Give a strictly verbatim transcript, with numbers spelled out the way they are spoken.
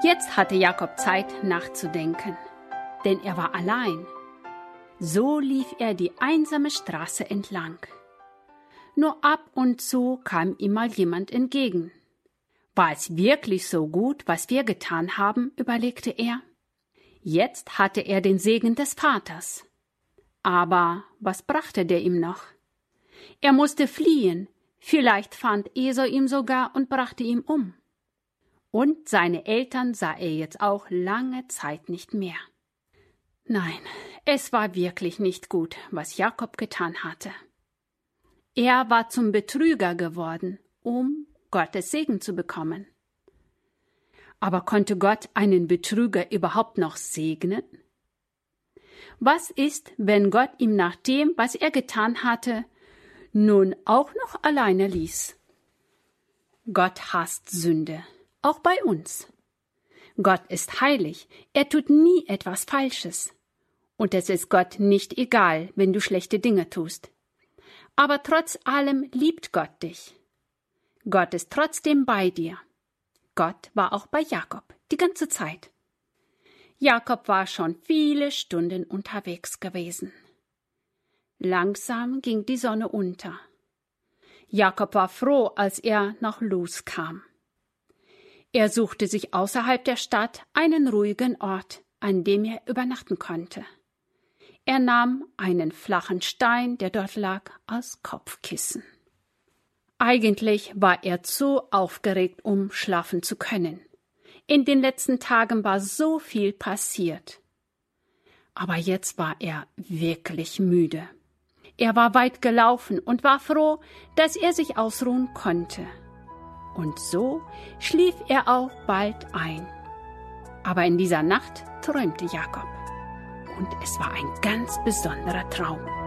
Jetzt hatte Jakob Zeit nachzudenken, denn er war allein. So lief er die einsame Straße entlang. Nur ab und zu kam ihm mal jemand entgegen. War es wirklich so gut, was wir getan haben, überlegte er. Jetzt hatte er den Segen des Vaters. Aber was brachte der ihm noch? Er musste fliehen, vielleicht fand Esau ihn sogar und brachte ihn um. Und seine Eltern sah er jetzt auch lange Zeit nicht mehr. Nein, es war wirklich nicht gut, was Jakob getan hatte. Er war zum Betrüger geworden, um Gottes Segen zu bekommen. Aber konnte Gott einen Betrüger überhaupt noch segnen? Was ist, wenn Gott ihm nach dem, was er getan hatte, nun auch noch alleine ließ? Gott hasst Sünde, auch bei uns. Gott ist heilig, er tut nie etwas Falsches. Und es ist Gott nicht egal, wenn du schlechte Dinge tust. Aber trotz allem liebt Gott dich. Gott ist trotzdem bei dir. Gott war auch bei Jakob, die ganze Zeit. Jakob war schon viele Stunden unterwegs gewesen. Langsam ging die Sonne unter. Jakob war froh, als er nach Luz kam. Er suchte sich außerhalb der Stadt einen ruhigen Ort, an dem er übernachten konnte. Er nahm einen flachen Stein, der dort lag, als Kopfkissen. Eigentlich war er zu aufgeregt, um schlafen zu können. In den letzten Tagen war so viel passiert. Aber jetzt war er wirklich müde. Er war weit gelaufen und war froh, dass er sich ausruhen konnte. Und so schlief er auch bald ein. Aber in dieser Nacht träumte Jakob. Und es war ein ganz besonderer Traum.